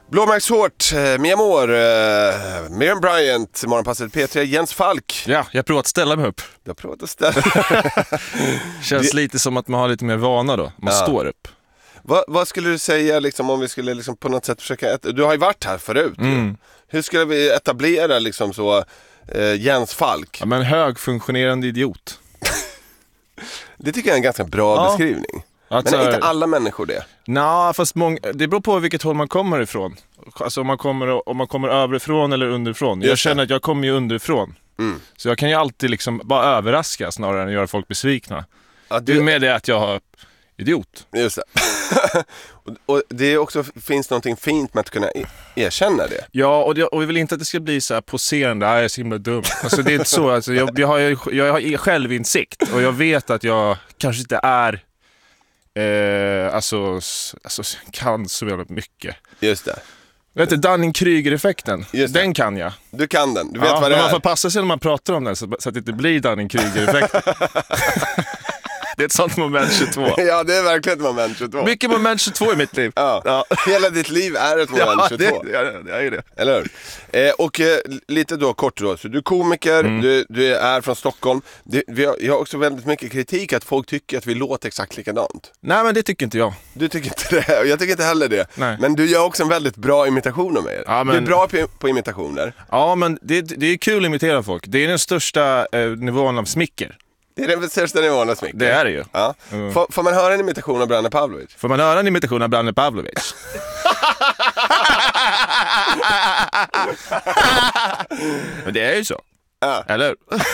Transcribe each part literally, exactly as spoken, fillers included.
Blåmärkshårt, Mia Moore, uh, Miriam Bryant, Morgonpasset P tre, Jens Falk. Ja, jag har provat att ställa mig upp. Du har provat att ställa Känns det... lite som att man har lite mer vana då. Man ja. står upp. Va, vad skulle du säga liksom, om vi skulle liksom, på något sätt försöka... Et- du har ju varit här förut. Mm. Hur skulle vi etablera liksom, så, uh, Jens Falk? Ja, men högfunktionerande idiot. Det tycker jag är en ganska bra ja. beskrivning. Alltså, men är inte alla människor det? Nej, fast många, det beror på vilket håll man kommer ifrån. Alltså om man kommer, om man kommer överifrån eller underifrån. Jag känner att jag kommer ju underifrån. Mm. Så jag kan ju alltid liksom bara överraska snarare än göra folk besvikna. Ja, du... Det är med det att jag har idiot. Just det. Och det är också, finns någonting fint med att kunna erkänna det. Ja, och, det, och vi vill inte att det ska bli så här poserande. Jag är så himla dum. Alltså det är inte så. Alltså, jag, jag, har, jag har självinsikt och jag vet att jag kanske inte är... Eh, alltså, alltså kan så väldigt mycket. Just det. Vet du, Dunning-Kruger-effekten. Den kan jag. Du kan den, du vet ja, vad det är. Man får passa sig när man pratar om den så, så att det inte blir Dunning-Kruger-effekten. Det är ett sånt moment tjugotvå. Ja, det är verkligen ett moment tjugotvå. Mycket moment tjugotvå i mitt liv. Ja. Ja. Hela ditt liv är ett moment ja, tjugotvå. Det, ja, det är ju det. Eller hur? Eh, och eh, lite då kort då. Så du är komiker, mm. du, du är från Stockholm. Det, vi har, jag har också väldigt mycket kritik att folk tycker att vi låter exakt likadant. Nej, men det tycker inte jag. Du tycker inte det, och jag tycker inte heller det. Nej. Men du gör också en väldigt bra imitation av mig. Ja, men... Du är bra på, på imitationer. Ja, men det, det är kul att imitera folk. Det är den största eh, nivån av smicker. Det är den största nivån av smicker. Det är det ju. Ja. Mm. Får, får man höra en imitation av Branne Pavlovic? Får man höra en imitation av Branne Pavlovic? Men det är ju så. Ja. Eller?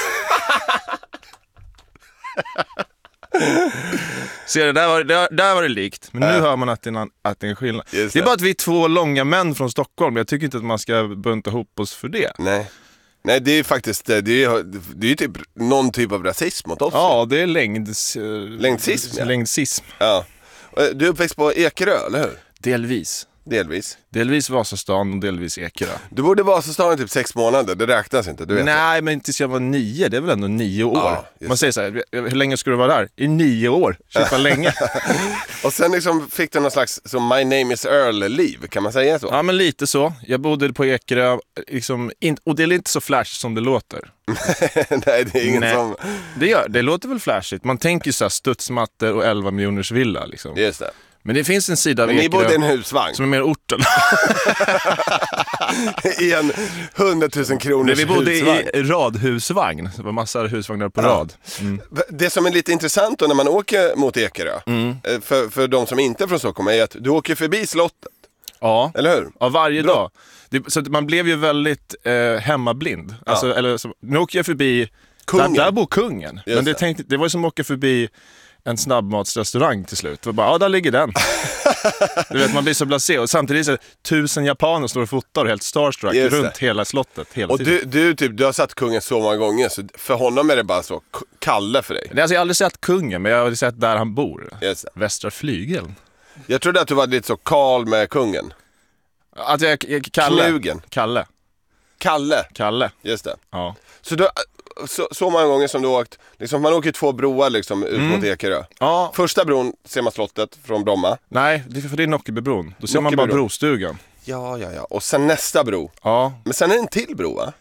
Se, det där var, det, där var det likt. Men nu ja. hör man att det är en, att det är en skillnad. Det. det är bara att vi är två långa män från Stockholm. Jag tycker inte att man ska bunta ihop oss för det. Nej. Nej, det är faktiskt det är, det är typ någon typ av rasism mot oss. Ja, det är längds, längdsism. Ja. Längdsism. Ja. Du är uppväxt på Ekerö, eller hur? Delvis. Delvis. Delvis Vasastan och delvis Ekerö. Du bodde i Vasastan i typ sex månader, det räknas inte, du vet. Nej, men tills jag var nio, det är väl ändå nio år. Ja, man säger så här, hur länge ska du vara där? I nio år, köpa länge. Och sen liksom fick du någon slags så My Name is Earl-liv, kan man säga så? Ja, men lite så. Jag bodde på Ekerö, liksom, in, och det är inte så flash som det låter. Nej, det är ingen Nej. som... Det, gör, det låter väl flashigt. Man tänker så här studsmattor och elva miljoners villa, liksom. Just det. Men det finns en sida av Ekerö. Men ni bodde i en husvagn. Som är mer orten. I en hundratusen kronors vi bodde husvagn. i radhusvagn. Det var massor av husvagnar på ja. rad. Mm. Det som är lite intressant då när man åker mot Ekerö, mm. för, för de som inte är från Stockholm, är att du åker förbi slottet. Ja, eller hur? Ja, varje Bra. dag. Det, så att man blev ju väldigt eh, hemmablind. Ja. Alltså, eller, så, nu åker jag förbi... Kungen. Där, där bor kungen. Just Men det, tänkte, det var ju som att åka förbi... en snabbmatsrestaurang till slut. Och bara, ja, där ligger den. Du vet, man blir så blasé. Och samtidigt så tusen japaner står och fotar och helt starstruck Just runt det. hela slottet hela och tiden. Och du, du, typ, du har sett kungen så många gånger, så för honom är det bara så Kalle för dig. Alltså, jag har aldrig sett kungen, men jag har sett där han bor. Just det. Västra Flygeln. Jag trodde att du var lite så Karl med kungen. Att jag, jag Kalle. Knugen. Kalle. Kalle. Kalle. Just det. Ja. Så du... Så, så många gånger som du har åkt liksom, man åker två broar liksom, ut mm. mot Ekerö. Ja. Första bron ser man slottet från Bromma. Nej, det är för det är Nockebybron. Då ser man bara brostugan. Ja, ja, ja. Och sen nästa bro. Ja. Men sen är det en till bro, va?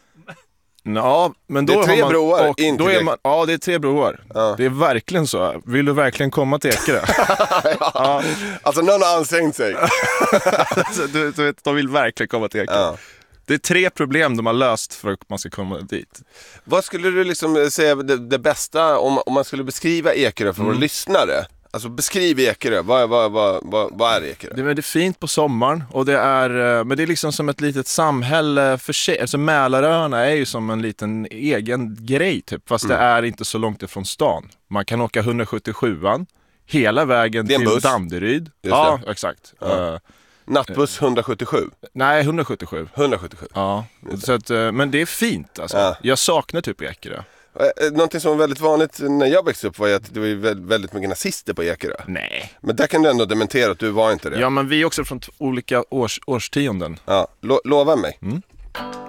Ja, men då det är tre har man, broar och in då till är man, Ja, det är tre broar. Ja. Det är verkligen så. Vill du verkligen komma till Ekerö? ja. Ja. Alltså någon har ansträngt sig. alltså, du, du vet, de vill verkligen komma till Ekerö. Ja. Det är tre problem de har löst för att man ska komma dit. Vad skulle du liksom säga det, det bästa om, om man skulle beskriva Ekerö för mm. våra lyssnare? Alltså beskriv Ekerö, vad, vad, vad, vad, vad är Ekerö? Det är, det är fint på sommaren och det är, men det är liksom som ett litet samhälle för sig. Alltså Mälaröarna är ju som en liten egen grej typ, fast mm. det är inte så långt ifrån stan. Man kan åka hundrasjuttiosjuan hela vägen till buss. Danderyd. Just ja, det. exakt. Ja. Uh, Nattbuss hundrasjuttiosju? Nej, hundrasjuttiosju. hundrasjuttiosju? Ja, så att, men det är fint alltså. Ja. Jag saknar typ Ekerö. Någonting som var väldigt vanligt när jag växte upp var ju att det var väldigt mycket nazister på Ekerö. Nej. Men där kan du ändå dementera att du var inte det. Ja, men vi är också från t- olika års, årstionden. Ja, Lo- lova mig. Mm.